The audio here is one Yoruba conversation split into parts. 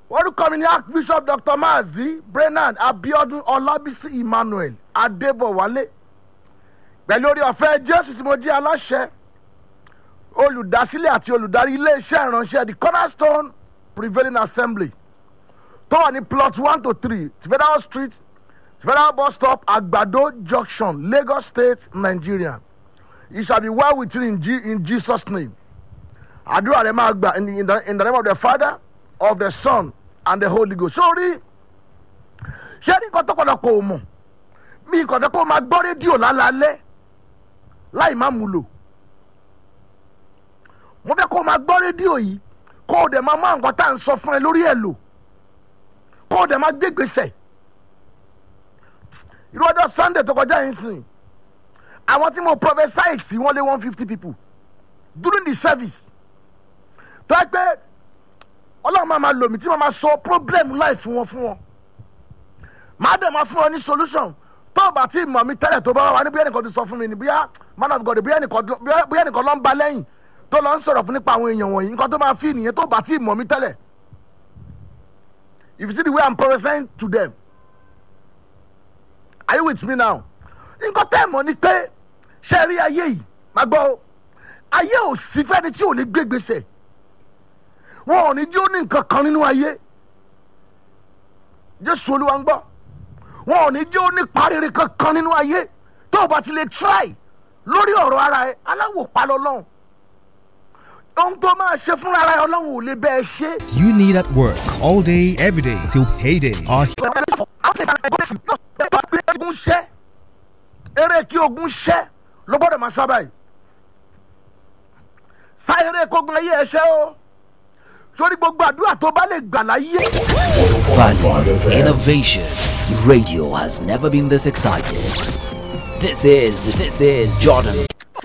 orúkọ mi ni Archbishop Dr. Maazi Brennan Abiodun Olabisi Emmanuel Adébọ̀wálé pẹ̀lú orí ọ̀fẹ́ Jésù tí mo jẹ́ aláṣẹ olùdásílẹ̀ àti olùdarí iléeṣẹ́ ìránṣẹ́ the Cornerstone Prevailing Assembly tó wà ní plot 1-3 Federal Street Federal Bus Stop Àgbàdo Junction Lagos State Nigeria. It shall be well with you in Jesus' name. Àdúrà rẹ máa gbà in the name of the Father, of the Son, and the Holy Ghost. Sórí ṣé ní nǹkan tó pọ̀lọpọ̀ ò mọ̀ mi nǹkan tó kó máa gbọ́ rédíò lálálẹ́ láì má mú lò. Mo fẹ́ kó máa gbọ́ rédíò yìí kó o dẹ̀ máa mú nǹkan tá à ń sọ fún ẹ lórí ẹ̀ lò kó o dẹ̀ máa gbé gbèsè. Irú ọjọ́ Sunday tó kọjá yìí sìn àwọn tí mo prophesy sí wọ́n lé 150 people during the service tó ẹ pé Ọlọ́run máa lò mí tí máa sọ problem life fún wọn máa dẹ̀ máa fún wọn ní solution tó o bá tí mọ̀ mi tẹ́lẹ̀ tó bá wà ní bóyá ẹnìkan ti sọ fún mi ní bóyá man of God bóyá ẹnìkan ló ń ba lẹ́yìn tó lọ ń sọ̀rọ̀ fún nípa àwọn èèyàn wọ̀nyí nǹkan tó máa fi nìyẹn tó o bá tí mọ̀ mi tẹ́lẹ̀. If you see the way I'm prophesying to them, are you with me now? Nǹkan tẹ́ ẹ̀ mọ̀ ni pé ṣe rí ayé yìí máa gbọ́ ayé ò sí fẹ́ni tí ò lè gbé gbèsè wọn ò ní jí ó ní nǹkan kan nínú ayé Jésù Olúwa ń gbọ́ wọn ò ní jí ó ní parire kankan nínú ayé tó o bá ti lè try lórí ọ̀rọ̀ ara ẹ aláwò palọ̀ lọ́hùn ohun tó máa ṣe fún ara ẹ Ọlọ́run ò lè bẹ́ẹ̀ ṣe. You need at work all day every day till payday. Ogun ṣẹ́ eré kí ogun ṣẹ́ ló gbọ́dọ̀ máa sábà yìí sá eré kógun ayé ẹ ṣẹ́ o sórí gbogbo àdúrà tó bá lè gbà láyé. Value, innovation. Radio has never been this excited. This is Jordan.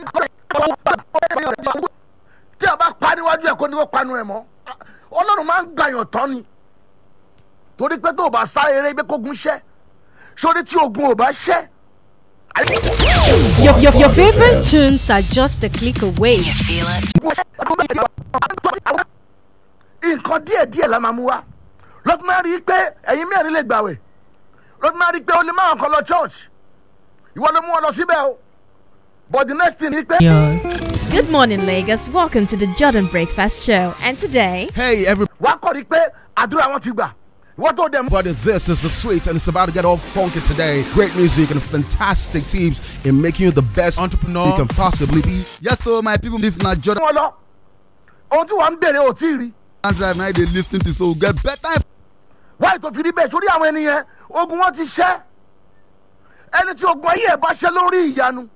Tí a bá pa níwájú ẹ̀ kó ní wọ́n panu ẹ̀ mọ́ Ọlọ́run máa ń gbàyàn tán ni torí pé tó o bá sá eré gbé kógun ṣẹ́ sórí tí ogun ò bá ṣẹ́. Your favorite tunes are just a click away. You feel it? Nǹkan díẹ̀ la máa mú wá lọ́tún máa rí i pé ẹ̀yin mẹ́rin lè gbàwẹ̀ lọ́tún máa rí i pé o lè máa kọ́ lọ church ìwọ ló mú ọ lọ síbẹ̀ o but the next thing is pé. Good morning, Lagos. Welcome to the Jordan Breakfast Show. And today, Hey everybody, wàá kọ́ rí i pé àdúrà wọn ti gbà ìwọ tó dẹ̀ mú. this is the sweet and it's about to get all funky today. Great music and fantastic teams in making you the best entrepreneur you can possibly be. Yes, so my people, this is not Jordan wọn lọ ohun tí wọ́n ń bèrè ò tí ì rí. Drive. Now they listen to so get better. wáyé tó fi rí bẹ́ẹ̀ sórí àwọn ènìyàn ogun wọn ti ṣẹ́ ẹni tí ogun ayé ẹ̀ bá ṣẹ́ lórí ìyanu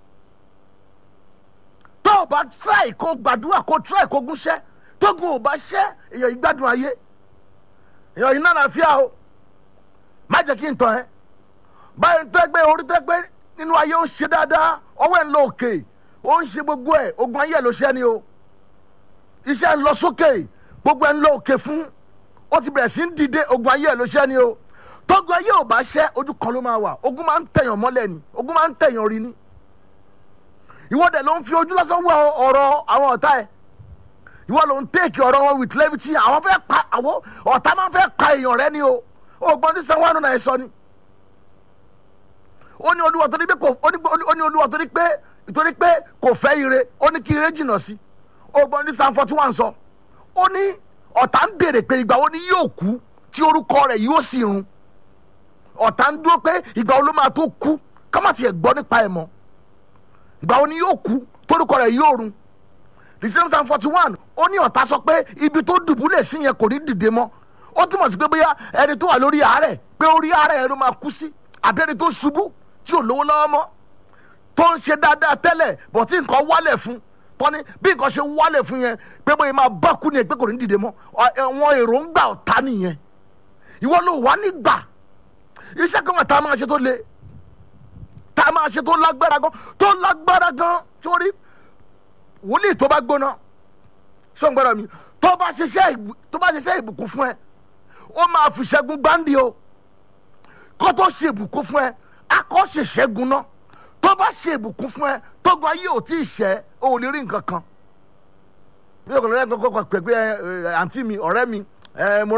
tó o bá try kó gbàdúrà kó try kó gún ṣẹ́ tógun ò bá ṣẹ́ èèyàn ìgbádùn ayé èèyàn iná àlàáfíà o má jẹ́ kí n tàn ẹ́ báyìí tó ẹgbẹ́ orí tó ẹgbẹ́ nínú ayé ó ń ṣe dáadáa ọwọ́ ẹ̀ ń lọ òkè ó ń ṣe gbogbo ẹ̀ ogun ayé ẹ̀ ló ṣẹ́ ni o iṣẹ́ ń lọ sókè gbogbo ẹ̀ ń lọ òkè fún ó ti bẹ̀rẹ̀ sí ń dìde ogun ayé ẹ̀ ló ṣẹ́ ni o tógun ayé ò bá ṣẹ́ ojú kan ló máa wà ogun máa ń tẹ̀yàn mọ́lẹ̀ ni ogun máa ń tẹ̀yàn rí ni ìwọ dẹ̀ ló ń fi ojú lásán wọ ọ̀rọ̀ àwọn ọ̀tá ẹ̀ ìwọ ló ń tèkì ọ̀rọ̀ wọn with levity àwọn fẹ́ pa àwọn ọ̀tá máa ń fẹ́ pa èèyàn rẹ ni o ògbọ́n tí sanwó àánú náà ẹ̀ sọ ni ó ní Olúwa torí pé kò fẹ́ ire ó ní kí ire jìnnà sí ògbọ́n tí Psalm 41 sọ ó ní ọ̀tá ń béèrè pé ìgbà wo ni yóò kú tí orúkọ rẹ̀ yóò sì run ọ̀tá ń dúró pé ìgbà wo ló máa tó kú ká má tiẹ̀ gbọ́ nípa ẹ̀ mọ́ ìgbà wo ni yóò kú torúkọ rẹ̀ yóò run the same Psalm 41 ó ní ọ̀tá sọ pé ibi tó dùbúlẹ̀ sí yẹn kò ní dìde mọ́ ó túmọ̀ sí pé bóyá ẹni tó wà lórí àárẹ̀ pé orí àárẹ̀ ló máa kú sí àbí ẹni tó ṣubú tí ò lówó lọ́wọ́ mọ́ tó ń ṣe dáadáa tẹ́lẹ̀ bọ̀ tí nǹkan wálẹ̀ fún tọ́ni bí nǹkan ṣe wálẹ̀ fún yẹn pé bóyá máa bá kú ni pé kò ní dìde mọ́ àwọn èròǹgbà ọ̀tá nìyẹn ìwọ ló wà nígbà iṣẹ́ kan wà tá a máa ṣe tó le tá a máa ṣe tó lágbára gan sórí wòlíì tó bá gbóná sọ̀ngbọ́dọ̀ mi tó bá ṣiṣẹ́ ìbùkún fún ẹ ó máa fi ṣẹ́gun gbáǹdì o kó tó ṣe ìbùkún fún ẹ akọ́ ṣe ṣẹ́gun náà tó bá ṣe ìbùkún fún ẹ tógun ayé ò tí ì ṣẹ́ o ò lè rí nǹkan kan bí ọkùnrin rẹ kọ́kọ́ pẹ̀gbẹ́ àǹtí mi ọ̀rẹ́ mi mo